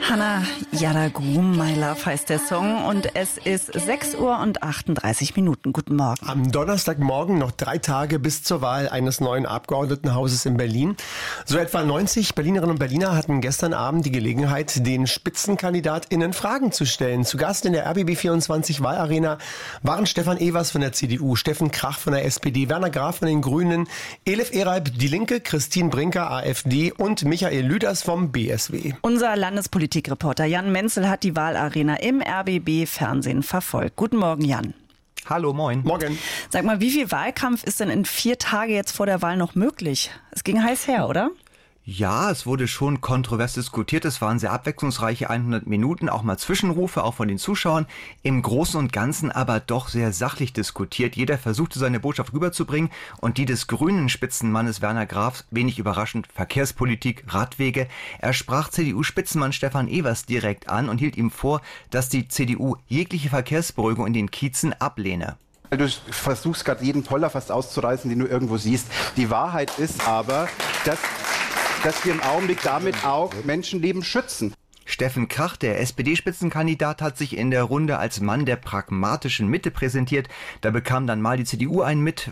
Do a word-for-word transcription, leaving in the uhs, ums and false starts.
Hannah Yaragum, My Love heißt der Song und es ist sechs Uhr und achtunddreißig Minuten. Guten Morgen. Am Donnerstagmorgen noch drei Tage bis zur Wahl eines neuen Abgeordnetenhauses in Berlin. So etwa neunzig Berlinerinnen und Berliner hatten gestern Abend die Gelegenheit, den SpitzenkandidatInnen Fragen zu stellen. Zu Gast in der R B B vierundzwanzig Wahlarena waren Stefan Evers von der C D U, Steffen Krach von der S P D, Werner Graf von den Grünen, Elif Ereib, Die Linke, Christine Brinker, AfD und Michael Lüders vom B S W. Unser Landespolitikreporter Jan Menzel hat die Wahlarena im R B B-Fernsehen verfolgt. Guten Morgen, Jan. Hallo, moin. Morgen. Sag mal, wie viel Wahlkampf ist denn in vier Tage jetzt vor der Wahl noch möglich? Es ging heiß her, oder? Ja, es wurde schon kontrovers diskutiert. Es waren sehr abwechslungsreiche hundert Minuten, auch mal Zwischenrufe, auch von den Zuschauern. Im Großen und Ganzen aber doch sehr sachlich diskutiert. Jeder versuchte seine Botschaft rüberzubringen und die des grünen Spitzenmannes Werner Graf, wenig überraschend, Verkehrspolitik, Radwege. Er sprach C D U-Spitzenmann Stefan Evers direkt an und hielt ihm vor, dass die C D U jegliche Verkehrsberuhigung in den Kiezen ablehne. Du versuchst gerade jeden Poller fast auszureißen, den du irgendwo siehst. Die Wahrheit ist aber, dass, dass wir im Augenblick damit auch Menschenleben schützen. Steffen Krach, der S P D-Spitzenkandidat, hat sich in der Runde als Mann der pragmatischen Mitte präsentiert. Da bekam dann mal die C D U einen mit,